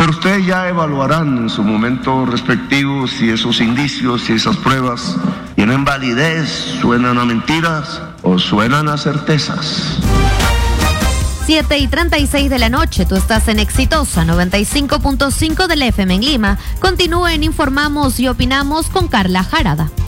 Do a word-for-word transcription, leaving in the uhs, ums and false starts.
Pero ustedes ya evaluarán en su momento respectivo si esos indicios, si esas pruebas tienen validez, suenan a mentiras o suenan a certezas. siete y treinta y seis de la noche, tú estás en Exitosa noventa y cinco punto cinco del F M en Lima. Continúen, informamos y opinamos con Carla Jarada.